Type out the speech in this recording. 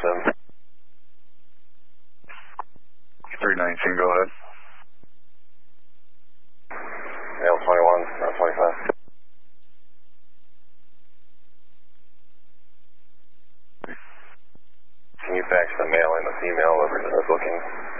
7. 319, go ahead. Male 21, not 25. Can you fax the male and the female over to the booking?